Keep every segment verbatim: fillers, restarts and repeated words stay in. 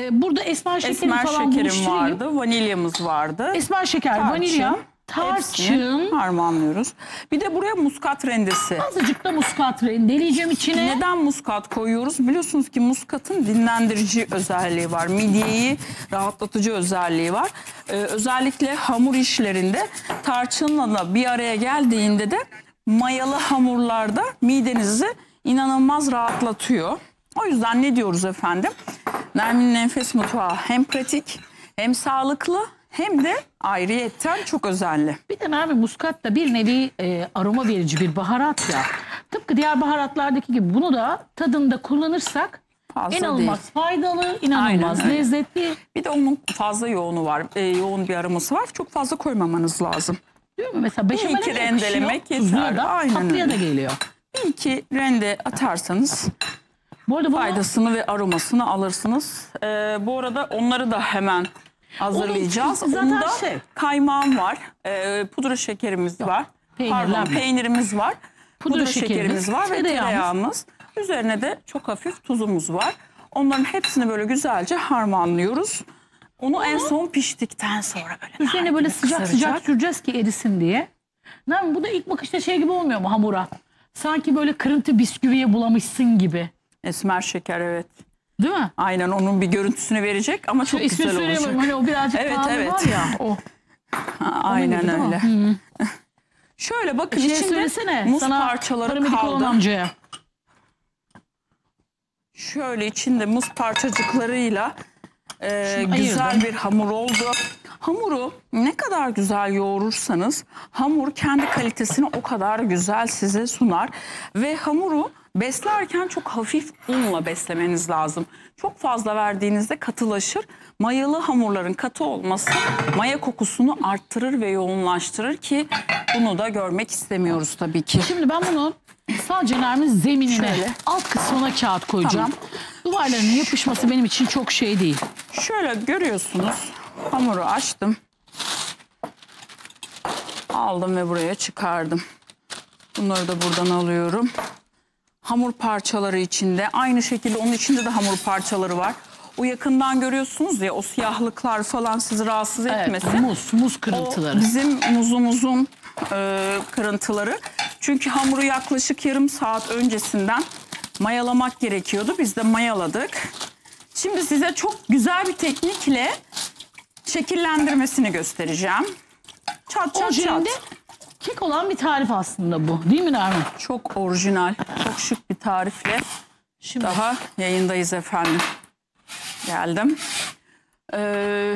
e, burada esmer şekerim Esmer falan şekerim buluşturayım. vardı, vanilyamız vardı. Esmer şeker, Tarçın, vanilya, hepsini tarçın. harmanlıyoruz. Bir de buraya muskat rendesi. Azıcık da muskat rendeleyeceğim içine. Neden muskat koyuyoruz? Biliyorsunuz ki muskatın dinlendirici özelliği var. Midyeyi rahatlatıcı özelliği var. Ee, özellikle hamur işlerinde tarçınla da bir araya geldiğinde de mayalı hamurlarda midenizi inanılmaz rahatlatıyor. O yüzden ne diyoruz efendim? Nermin'in Enfes Mutfağı hem pratik hem sağlıklı hem de ayrıyetten çok özenli. Bir de Nermin, muskat da bir nevi e, aroma verici bir baharat ya. Tıpkı diğer baharatlardaki gibi bunu da tadında kullanırsak Fazla inanılmaz değil. faydalı, inanılmaz Aynen öyle. lezzetli. Bir de onun fazla yoğunu var. E, yoğun bir aroması var. Çok fazla koymamanız lazım. Değil mi? Mesela beşamele iki de rendelemek yakışıyor, tuzluya yeter. da, Aynen tatlıya öyle. da geliyor. Bir iki rende atarsanız Bu arada bunu, faydasını ve aromasını alırsınız. Ee, bu arada onları da hemen hazırlayacağız. Onun zaten Onda şey- kaymağım var. Ee, pudra şekerimiz var. peynirler Pardon, mi? peynirimiz var. Pudra Pudra, şekerimiz, şekerimiz var ve tereyağımız. tereyağımız. Üzerine de çok hafif tuzumuz var. Onların hepsini böyle güzelce harmanlıyoruz. Onu en son piştikten sonra böyle üzerine nar böyle gibi sıcak kızaracak. sıcak süreceğiz ki erisin diye. Nermin, bu da ilk bakışta şey gibi olmuyor mu hamura? Sanki böyle kırıntı bisküviye bulamışsın gibi. Esmer şeker, evet. Değil mi? Aynen, onun bir görüntüsünü verecek ama çok Şu ismi güzel olacak. söyleyemem. Hani o birazcık Evet, pahalı evet. var ya. O. Ha, aynen gibi değil mi? öyle. Şöyle bakın, Şey içinde söylesene muz sana, parçaları paramedik olan kaldı. amcaya. Şöyle içinde muz parçacıklarıyla e, Şunu güzel ayırdım. bir hamur oldu. Hamuru ne kadar güzel yoğurursanız hamur kendi kalitesini o kadar güzel size sunar. Ve hamuru beslerken çok hafif unla beslemeniz lazım. Çok fazla verdiğinizde katılaşır. Mayalı hamurların katı olması maya kokusunu arttırır ve yoğunlaştırır ki bunu da görmek istemiyoruz tabii ki. Şimdi ben bunu sadece Nermin zeminine, Şöyle. alt kısmına kağıt koyacağım. Duvarların yapışması benim için çok şey değil. Şöyle görüyorsunuz, hamuru açtım. Aldım ve buraya çıkardım. Bunları da buradan alıyorum. Hamur parçaları içinde. Aynı şekilde onun içinde de hamur parçaları var. O yakından görüyorsunuz ya, o siyahlıklar falan sizi rahatsız etmesin. Evet, muz, muz O kırıntıları. bizim muzumuzun e, kırıntıları. Çünkü hamuru yaklaşık yarım saat öncesinden mayalamak gerekiyordu. Biz de mayaladık. Şimdi size çok güzel bir teknikle şekillendirmesini göstereceğim. Çat çat Orijinalinde çat. kek olan bir tarif aslında bu. Değil mi Nermin? Çok orijinal, çok şık bir tarifle Şimdi daha yayındayız efendim. Geldim. Ee,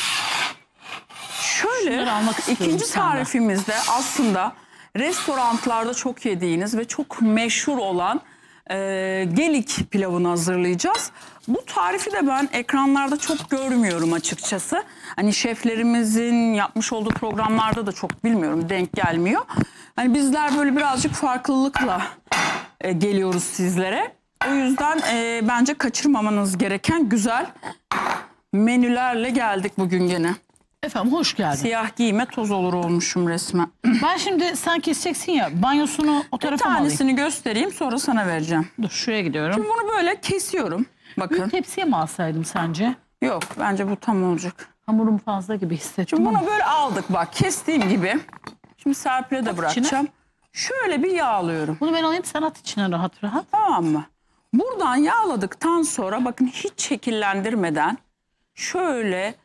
şöyle Şunları almak istiyorum ikinci senden. tarifimizde aslında restoranlarda çok yediğiniz ve çok meşhur olan e, gelik pilavını hazırlayacağız. Bu tarifi de ben ekranlarda çok görmüyorum açıkçası. Hani şeflerimizin yapmış olduğu programlarda da çok bilmiyorum, denk gelmiyor. Hani bizler böyle birazcık farklılıkla e, geliyoruz sizlere. O yüzden e, bence kaçırmamanız gereken güzel menülerle geldik bugün gene. efendim hoş geldin. Siyah giyime toz olur olmuşum resmen. Ben şimdi sen keseceksin ya, banyosunu o Bir tarafa mı alayım? tanesini göstereyim, sonra sana vereceğim. Dur şuraya gidiyorum. Şimdi bunu böyle kesiyorum. Bakın. Büyük tepsiye mi alsaydım sence? Yok, bence bu tam olacak. Hamurum fazla gibi hissettim Şimdi ama. bunu böyle aldık bak, kestiğim gibi. Şimdi Serpil'e de bırakacağım. Şöyle bir yağlıyorum. Bunu ben alayım, sen at içine rahat rahat. Tamam mı? Buradan yağladıktan sonra bakın, hiç şekillendirmeden şöyle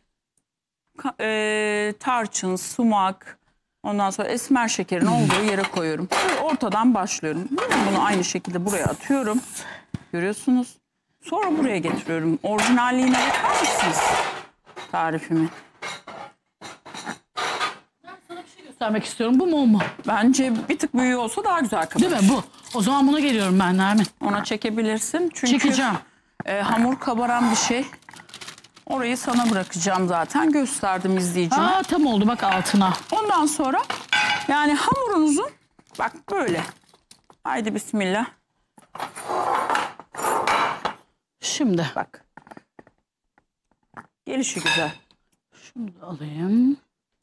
e, tarçın, sumak, ondan sonra esmer şekerin olduğu yere koyuyorum. Şöyle ortadan başlıyorum. Yine bunu aynı şekilde buraya atıyorum. Görüyorsunuz. Sonra buraya getiriyorum. Orijinalliğine bakar mısınız tarifimi? Sana bir şey göstermek istiyorum. Bu mu o mu? Bence bir tık büyüğü olsa daha güzel kabarır. Değil mi bu? O zaman buna geliyorum ben Nermin. Ona çekebilirsin. Çünkü Çekeceğim. e, hamur kabaran bir şey. Orayı sana bırakacağım zaten. Gösterdim izleyicime. Aa tam oldu bak altına. Ondan sonra yani hamurunuzun bak böyle. Haydi bismillah. Şimdi Bak. Gelişi güzel. şunu da alayım.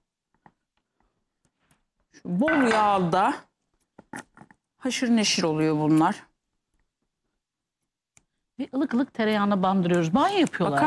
Şu bol yağda haşır neşir oluyor bunlar. Bir ılık ılık tereyağına bandırıyoruz. Banyo yapıyorlar. Bakar